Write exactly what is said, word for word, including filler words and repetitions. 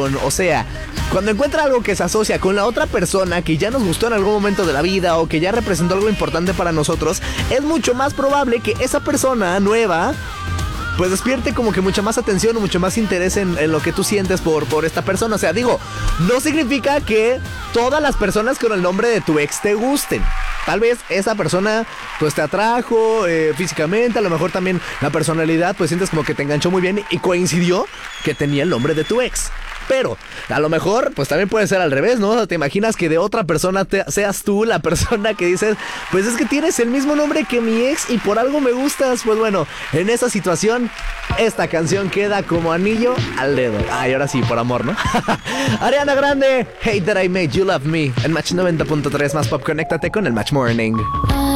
atención. O sea, cuando encuentra algo que se asocia con la otra persona que ya nos gustó en algún momento de la vida o que ya representó algo importante para nosotros, es mucho más probable que esa persona nueva pues despierte como que mucha más atención o mucho más interés en, en lo que tú sientes por, por esta persona. O sea, digo, no significa que todas las personas con el nombre de tu ex te gusten. Tal vez esa persona pues te atrajo eh, físicamente, a lo mejor también la personalidad pues sientes como que te enganchó muy bien y coincidió que tenía el nombre de tu ex. Pero a lo mejor pues también puede ser al revés, ¿no? O sea, te imaginas que de otra persona te, seas tú la persona que dices, pues es que tienes el mismo nombre que mi ex y por algo me gustas. Pues bueno, en esa situación esta canción queda como anillo al dedo. Ay, ahora sí, por amor, ¿no? Ariana Grande, Hate That I Made You Love Me. En Match noventa punto tres más pop, conéctate con el Match Morning.